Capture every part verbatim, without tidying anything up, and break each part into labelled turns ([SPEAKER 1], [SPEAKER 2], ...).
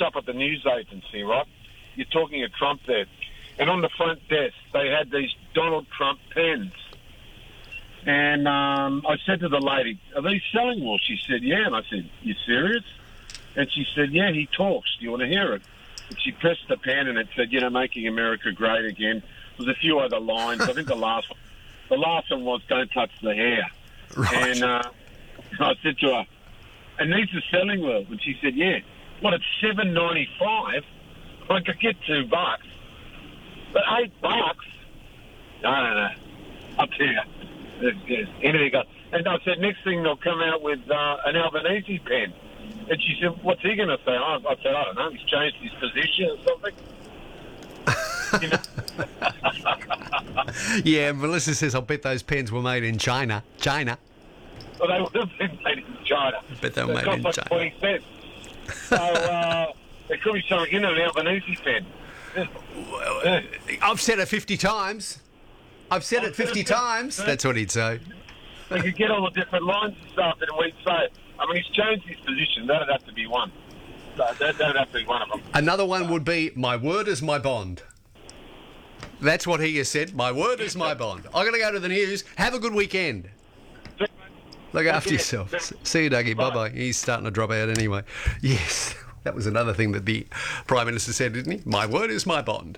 [SPEAKER 1] up at the news agency, right? You're talking of Trump there. And on the front desk, they had these Donald Trump pens. And um, I said to the lady, are these selling well? She said, yeah. And I said, you serious? And she said, yeah, he talks. Do you want to hear it? And she pressed the pen and it said, you know, making America great again. There's a few other lines. I think the last one, the last one was don't touch the hair.
[SPEAKER 2] Right.
[SPEAKER 1] And uh, I said to her, and these are selling well. And she said, yeah. What, it's seven ninety-five? I could get two bucks. But eight bucks? I don't know. Up here. Anything goes. And I said, next thing they'll come out with uh, an Albanese pen. And she said, what's he going to say? I, I said, I don't know. He's changed his position or something. You know?
[SPEAKER 2] Yeah, Melissa says, I bet those pens were made in China. China.
[SPEAKER 1] Well, they would have been made in China.
[SPEAKER 2] I bet they were
[SPEAKER 1] They
[SPEAKER 2] made
[SPEAKER 1] cost
[SPEAKER 2] in
[SPEAKER 1] like
[SPEAKER 2] China.
[SPEAKER 1] twenty cents. So uh, there could be something in an Albanese pen.
[SPEAKER 2] Well, I've said it fifty times. I've said it fifty times. That's what he'd say.
[SPEAKER 1] They could get all the different lines and stuff, and we'd say, I mean, he's changed his position. That'd have to be one. That, that'd have to be one of them.
[SPEAKER 2] Another one would be, my word is my bond. That's what he has said. My word is my bond. I'm going to go to the news. Have a good weekend. Look after yourself. See you, Dougie. Bye-bye. He's starting to drop out anyway. Yes, that was another thing that the Prime Minister said, didn't he? My word is my bond.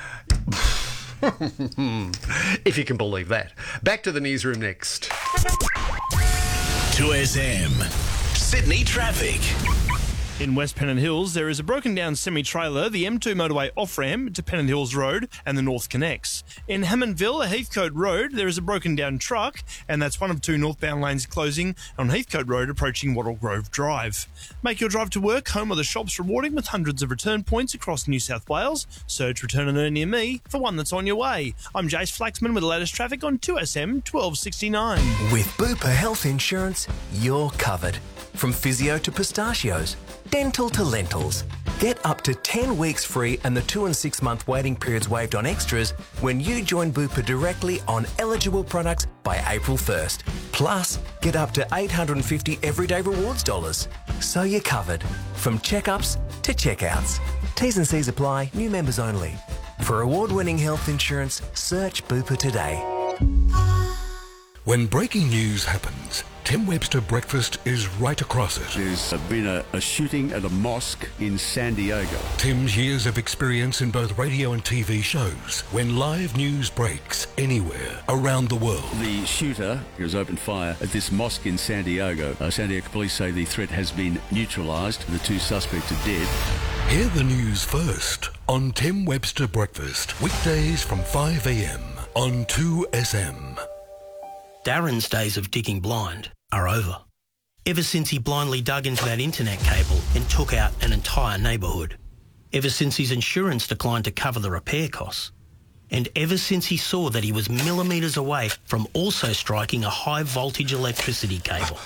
[SPEAKER 2] If you can believe that. Back to the newsroom next.
[SPEAKER 3] two S M. Sydney traffic.
[SPEAKER 4] In West Pennant Hills, there is a broken-down semi-trailer, the M two motorway off-ramp to Pennant Hills Road and the North Connects. In Hammondville, Heathcote Road, there is a broken-down truck, and that's one of two northbound lanes closing on Heathcote Road approaching Wattle Grove Drive. Make your drive to work, home or the shops rewarding with hundreds of return points across New South Wales. Search Return and Earn near me for one that's on your way. I'm Jace Flaxman with the latest traffic on two S M twelve sixty-nine.
[SPEAKER 5] With Bupa Health Insurance, you're covered. From physio to pistachios, dental to lentils. Get up to ten weeks free and the two and six month waiting periods waived on extras when you join Bupa directly on eligible products by April first. Plus, get up to eight hundred fifty everyday rewards dollars. So you're covered. From checkups to checkouts. T's and C's apply, new members only. For award-winning health insurance, search Bupa today.
[SPEAKER 6] When breaking news happens, Tim Webster Breakfast is right across it.
[SPEAKER 7] There's been a, a shooting at a mosque in San Diego.
[SPEAKER 6] Tim's years of experience in both radio and T V shows when live news breaks anywhere around the world.
[SPEAKER 7] The shooter has opened fire at this mosque in San Diego. Uh, San Diego police say the threat has been neutralised. The two suspects are dead.
[SPEAKER 6] Hear the news first on Tim Webster Breakfast, weekdays from five a.m. on two S M.
[SPEAKER 8] Darren's days of digging blind are over. Ever since he blindly dug into that internet cable and took out an entire neighbourhood. Ever since his insurance declined to cover the repair costs. And ever since he saw that he was millimetres away from also striking a high voltage electricity cable.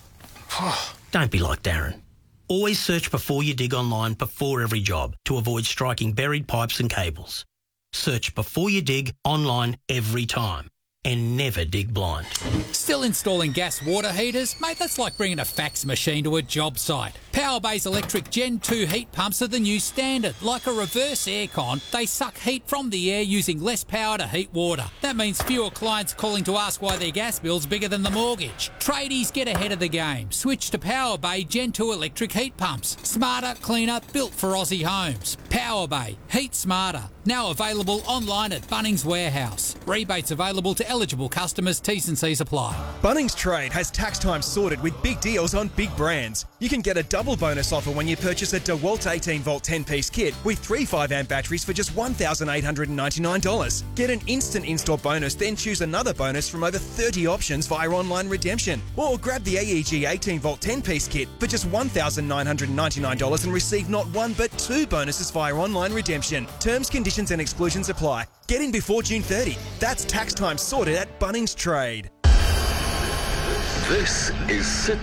[SPEAKER 8] Don't be like Darren. Always search before you dig online before every job to avoid striking buried pipes and cables. Search before you dig online every time. And never dig blind.
[SPEAKER 9] Still installing gas water heaters? Mate, that's like bringing a fax machine to a job site. Powerbay's electric Gen two heat pumps are the new standard. Like a reverse aircon, they suck heat from the air using less power to heat water. That means fewer clients calling to ask why their gas bill's bigger than the mortgage. Tradies, get ahead of the game. Switch to Powerbay Gen two electric heat pumps. Smarter, cleaner, built for Aussie homes. Powerbay. Heat smarter. Now available online at Bunnings Warehouse. Rebates available to eligible customers. T's and C's apply.
[SPEAKER 10] Bunnings Trade has tax time sorted with big deals on big brands. You can get a double bonus offer when you purchase a DeWalt eighteen volt ten piece kit with three five amp batteries for just one thousand eight hundred ninety-nine dollars. Get an instant install bonus, then choose another bonus from over thirty options via online redemption. Or grab the A E G eighteen volt ten piece kit for just one thousand nine hundred ninety-nine dollars and receive not one but two bonuses via online redemption. Terms, conditions and exclusions apply. Get in before June thirtieth. That's tax time sorted at Bunnings Trade.
[SPEAKER 3] This is Sydney.